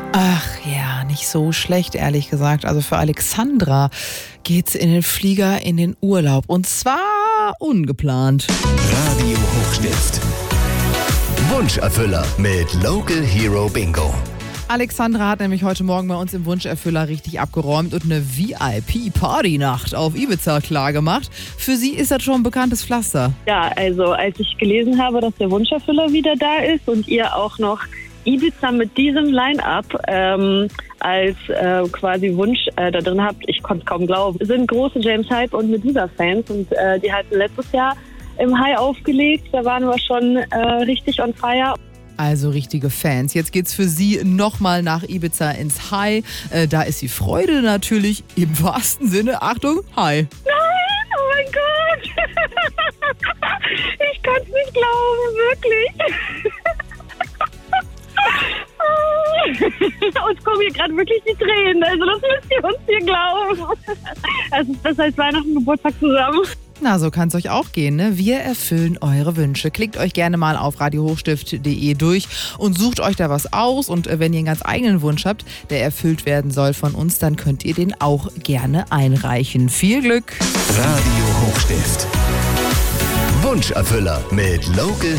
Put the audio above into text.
Ach ja, nicht so schlecht, ehrlich gesagt. Also für Alexandra geht's in den Flieger in den Urlaub. Und zwar ungeplant. Radio Hochstift. Wunscherfüller mit Local Hero Bingo. Alexandra hat nämlich heute Morgen bei uns im Wunscherfüller richtig abgeräumt und eine VIP-Party-Nacht auf Ibiza klargemacht. Für sie ist das schon ein bekanntes Pflaster. Ja, also als ich gelesen habe, dass der Wunscherfüller wieder da ist und ihr auch noch Ibiza mit diesem Line-Up als quasi Wunsch da drin habt, ich konnte es kaum glauben, sind große James Hype und Medusa-Fans und die hatten letztes Jahr im High aufgelegt, da waren wir schon richtig on fire. Also richtige Fans. Jetzt geht's für sie nochmal nach Ibiza ins High. Da ist die Freude natürlich im wahrsten Sinne. Achtung, High. Nein, oh mein Gott! Ich kann es nicht glauben, wirklich. Uns kommen hier gerade wirklich die Tränen, also das müsst ihr uns hier glauben. Es ist besser als Weihnachten und Geburtstag zusammen. Na, so kann's euch auch gehen, ne? Wir erfüllen eure Wünsche. Klickt euch gerne mal auf radiohochstift.de durch und sucht euch da was aus. Und wenn ihr einen ganz eigenen Wunsch habt, der erfüllt werden soll von uns, dann könnt ihr den auch gerne einreichen. Viel Glück! Radio Hochstift. Wunscherfüller mit Local